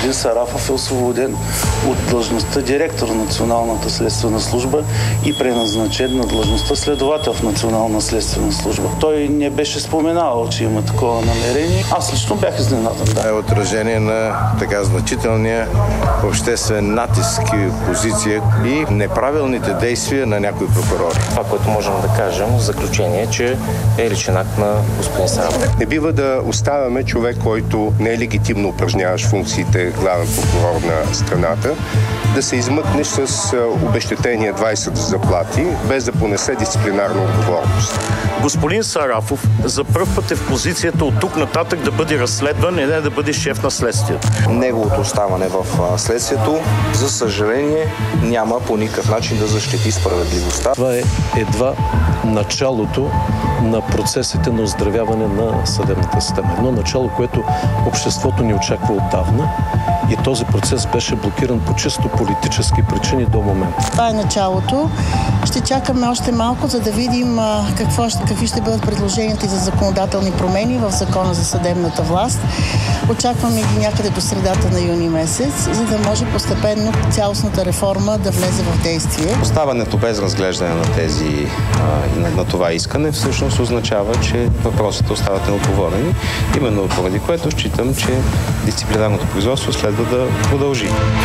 господин Сарафов е освободен от длъжността директор на Националната следствена служба и преназначен на длъжността следовател в Национална следствена служба. Той не беше споменавал, че има такова намерение. Аз лично бях изненадан. Да. Е отражение на така значителния обществен натиск и позиция и неправилните действия на някои прокурори. Това, което можем да кажем в заключение, че е личен акт на господин Сарафов. Не бива да оставяме човек, който не е легитимно упражняващ функциите главен прокурор на страната, да се измъкне с обезщетение 20 заплати, без да понесе дисциплинарна отговорност. Господин Сарафов за пръв път е в позицията от тук нататък да бъде разследван и не да бъде шеф на следствието. Неговото оставане в следствието, за съжаление, няма по никакъв начин да защити справедливостта. Това е едва началото на процесите на оздравяване на съдебната система. Едно начало, което обществото ни очаква отдавна и този процес беше блокиран по чисто политически причини до момента. Това е началото. Ще чакаме още малко, за да видим какви ще бъдат предложенията за законодателни промени в Закона за съдебната власт. Очакваме ги някъде до средата на юни месец, за да може постепенно цялостната реформа да влезе в действие. Оставането без разглеждане на това искане всъщност означава, че въпросите остават неотговорени. Именно поради което считам, че дисциплинарното производство следва да продължи.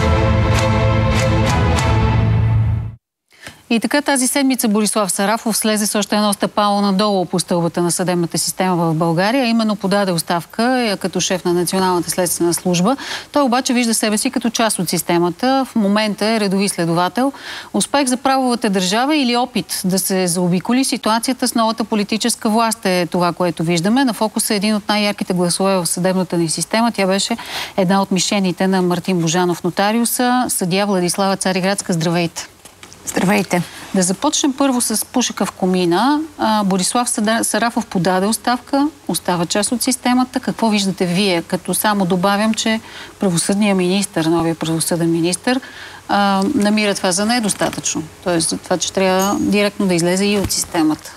И така тази седмица Борислав Сарафов слезе с още едно стъпало надолу по стълбата на съдебната система в България. Именно подаде оставка като шеф на Националната следствена служба. Той обаче вижда себе си като част от системата. В момента е редови следовател. Успех за правовата държава или опит да се заобиколи ситуацията с новата политическа власт е това, което виждаме. На фокуса е един от най-ярките гласове в съдебната ни система. Тя беше една от мишените на Мартин Божанов, нотариуса, съдия Владислава Цариградска. Здравейте! Здравейте! Да започнем първо с пушека в комина. Борислав Сарафов подаде оставка, остава част от системата. Какво виждате вие? Като само добавям, че правосъдният министър, новия правосъден министър, намира това за недостатъчно. Тоест за това, че трябва директно да излезе и от системата.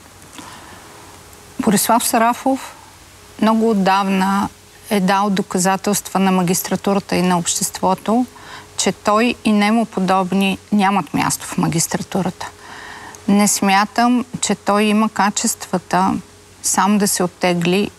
Борислав Сарафов много отдавна е дал доказателства на магистратурата и на обществото, че той и нему подобни нямат място в магистратурата. Не смятам, че той има качествата сам да се оттегли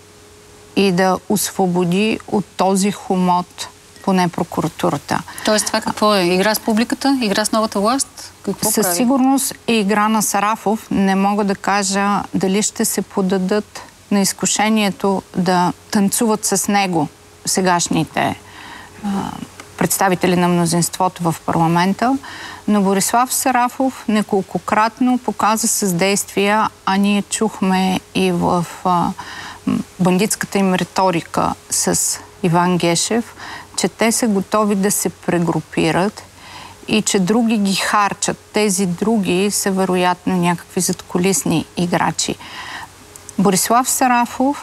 и да освободи от този хомот поне прокуратурата. Тоест това какво е? Игра с публиката? Игра с новата власт? Какво Със прави? сигурност е игра на Сарафов. Не мога да кажа дали ще се подадат на изкушението да танцуват с него сегашните представители на мнозинството в парламента, но Борислав Сарафов неколкократно показа с действия, а ние чухме и в бандитската им риторика с Иван Гешев, че те са готови да се прегрупират и че други ги харчат. Тези други са вероятно някакви задкулисни играчи. Борислав Сарафов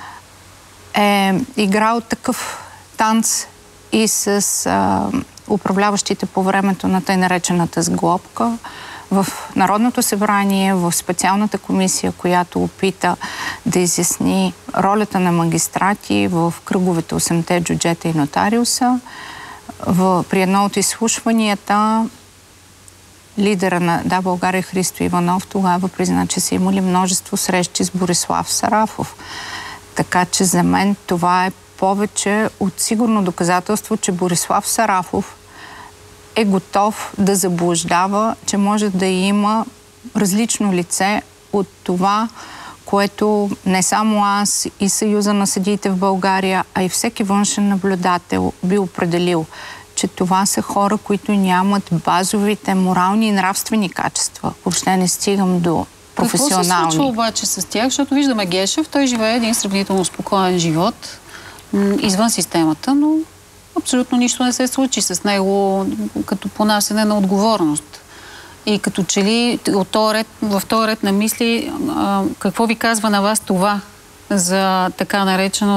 е играл такъв танц и с управляващите по времето на тъй наречената сглобка в Народното събрание, в специалната комисия, която опита да изясни ролята на магистрати в кръговете 8-те джуджета и нотариуса. При едно от изслушванията лидера на Да, България Христо Иванов тогава призна, че са имали множество срещи с Борислав Сарафов. Така че за мен това е повече от сигурно доказателство, че Борислав Сарафов е готов да заблуждава, че може да има различно лице от това, което не само аз и Съюза на съдиите в България, а и всеки външен наблюдател би определил, че това са хора, които нямат базовите морални и нравствени качества. Въобще не стигам до професионални. Какво се случва обаче с тях? Защото виждаме Гешев, той живее един сравнително спокоен живот извън системата, но абсолютно нищо не се случи с него като понасене на отговорност. И като че ли в този ред на мисли, какво ви казва на вас това за така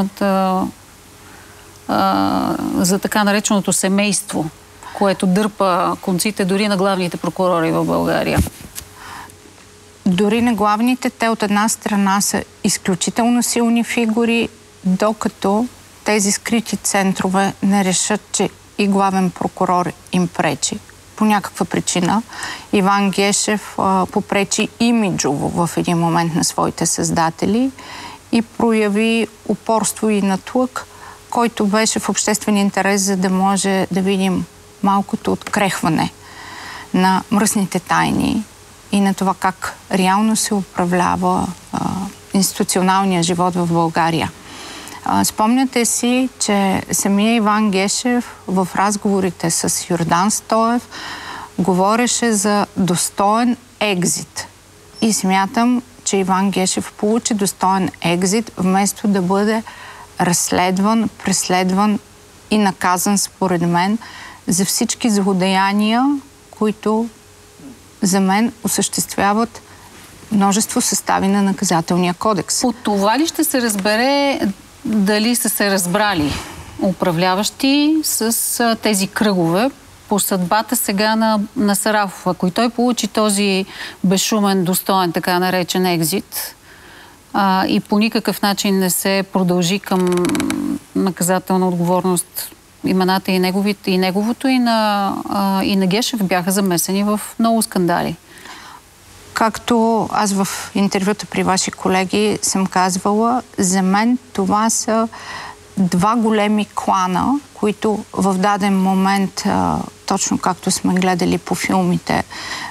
нареченото семейство, което дърпа конците дори на главните прокурори в България? Дори на главните, те от една страна са изключително силни фигури, докато тези скрити центрове не решат, че и главен прокурор им пречи, по някаква причина Иван Гешев попречи имиджово в един момент на своите създатели и прояви упорство и натлък, който беше в обществен интерес, за да може да видим малкото открехване на мръсните тайни и на това как реално се управлява институционалния живот в България. Спомняте си, че самия Иван Гешев в разговорите с Йордан Стоев говореше за достоен екзит. И смятам, че Иван Гешев получи достоен екзит, вместо да бъде разследван, преследван и наказан, според мен, за всички злодеяния, които за мен осъществяват множество състави на наказателния кодекс. От това ли ще се разбере дали са се разбрали управляващи с тези кръгове по съдбата сега на Сарафов? Ако и той получи този безшумен, достоен, така наречен екзит и по никакъв начин не се продължи към наказателна отговорност, имената и неговото, и на Гешев бяха замесени в много скандали. Както аз в интервюта при ваши колеги съм казвала, за мен това са два големи клана, които в даден момент, точно както сме гледали по филмите,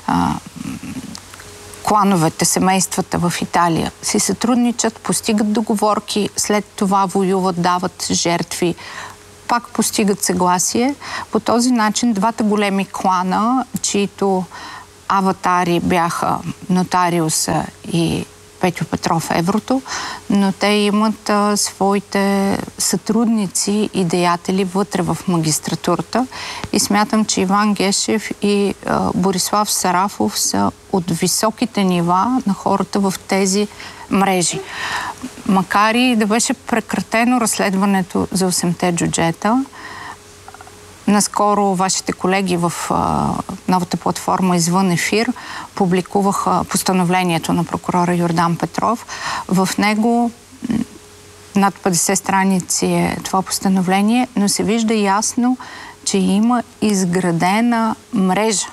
клановете, семействата в Италия си сътрудничат, постигат договорки, след това воюват, дават жертви, пак постигат съгласие. По този начин двата големи клана, чието аватари бяха Нотариуса и Петьо Петров Еврото, но те имат своите сътрудници и деятели вътре в магистратурата и смятам, че Иван Гешев и Борислав Сарафов са от високите нива на хората в тези мрежи. Макар и да беше прекратено разследването за 8-те джуджета, наскоро вашите колеги в новата платформа Извън ефир публикуваха постановлението на прокурора Йордан Петров. В него над 50 страници е това постановление, но се вижда ясно, че има изградена мрежа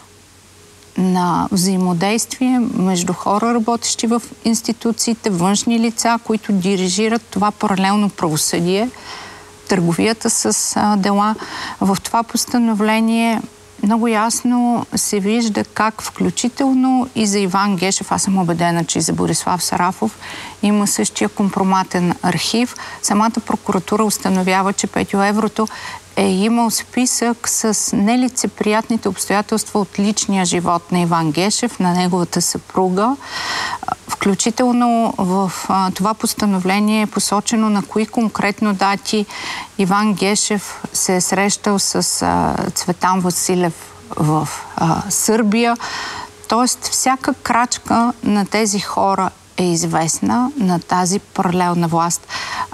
на взаимодействие между хора, работещи в институциите, външни лица, които дирижират това паралелно правосъдие, търговията с дела. В това постановление много ясно се вижда как включително и за Иван Гешев, аз съм убедена, че и за Борислав Сарафов има същия компроматен архив. Самата прокуратура установява, че Петьо Еврото е имал списък с нелицеприятните обстоятелства от личния живот на Иван Гешев, на неговата съпруга. Включително в това постановление е посочено на кои конкретно дати Иван Гешев се е срещал с Цветан Василев в Сърбия. Тоест, всяка крачка на тези хора е известна на тази паралелна власт.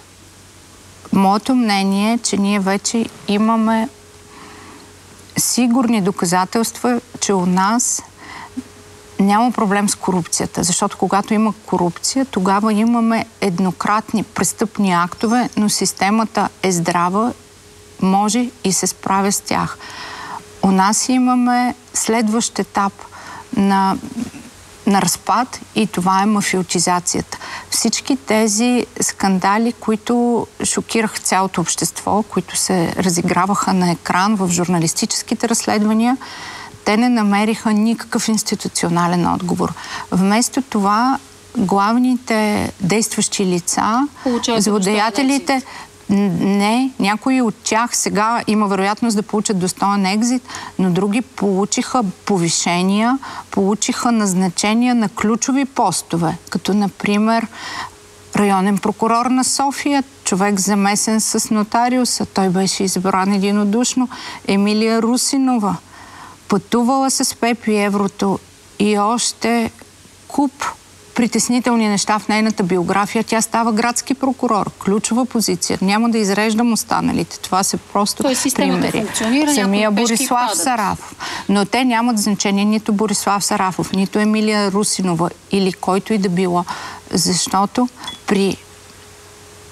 Моето мнение е, че ние вече имаме сигурни доказателства, че у нас няма проблем с корупцията, защото когато има корупция, тогава имаме еднократни престъпни актове, но системата е здрава, може и се справя с тях. У нас имаме следващ етап на разпад и това е мафиотизацията. Всички тези скандали, които шокираха цялото общество, които се разиграваха на екран в журналистическите разследвания, те не намериха никакъв институционален отговор. Вместо това, главните действащи лица, злодеятелите, не, някои от тях сега има вероятност да получат достоен екзит, но други получиха повишения, получиха назначения на ключови постове, като например районен прокурор на София, човек замесен с Нотариуса, той беше избран единодушно, Емилия Русинова, пътувала с Пепи Еврото и още куп притеснителни неща в нейната биография. Тя става градски прокурор. Ключова позиция. Няма да изреждам останалите. Това са просто примери. Самия Борислав Сарафов. Но те нямат значение нито Борислав Сарафов, нито Емилия Русинова или който и да било. Защото при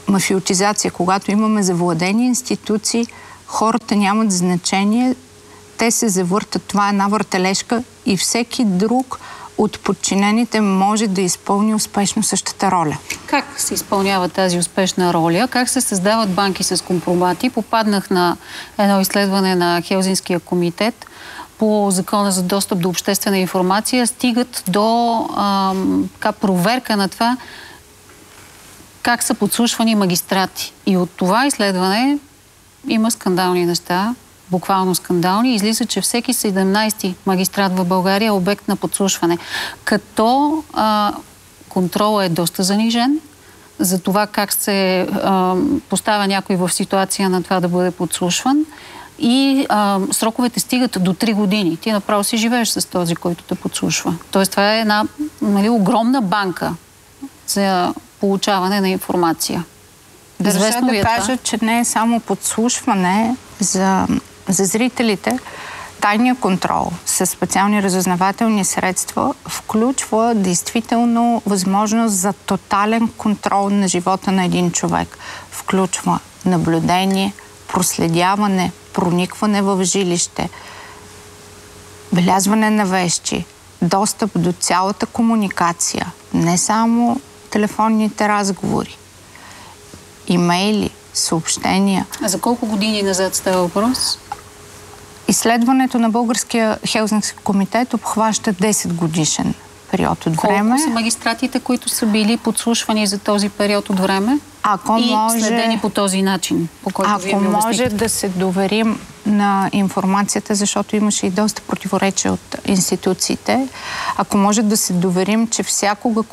мафиотизация, когато имаме завладени институции, хората нямат значение, те се завъртат. Това е една въртележка и всеки друг от подчинените може да изпълни успешно същата роля. Как се изпълнява тази успешна роля? Как се създават банки с компромати? Попаднах на едно изследване на Хелзинския комитет по закона за достъп до обществена информация. Стигат до проверка на това как са подслушвани магистрати. И от това изследване има скандални неща, буквално скандални. Излиза, че всеки 17-ти магистрат в България е обект на подслушване. Като контролът е доста занижен за това как се поставя някой в ситуация на това да бъде подслушван. И сроковете стигат до 3 години. Ти направо си живееш с този, който те подслушва. Тоест това е една огромна банка за получаване на информация. Държа да кажа, че не е само подслушване за зрителите. Тайният контрол със специални разузнавателни средства включва действително възможност за тотален контрол на живота на един човек. Включва наблюдение, проследяване, проникване в жилище, белязване на вещи, достъп до цялата комуникация, не само телефонните разговори, имейли, съобщения. А за колко години назад става въпрос? Изследването на Българския Хелзинкски комитет обхваща 10 годишен период от време. Колко са магистратите, които са били подслушвани за този период от време следени по този начин, по който вие ми обяснихте? Ако може да се доверим на информацията, защото имаше и доста противоречия от институциите, ако може да се доверим, че всякога,